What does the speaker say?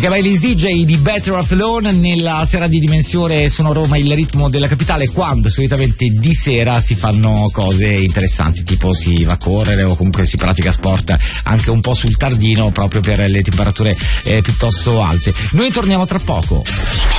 chiama Elise DJ di Better Off Alone. Nella sera di Dimensione Sono Roma, il ritmo della capitale, quando solitamente di sera si fanno cose interessanti, tipo si va a correre o comunque si pratica sport anche un po' sul tardino proprio per le temperature piuttosto alte. Noi torniamo tra poco.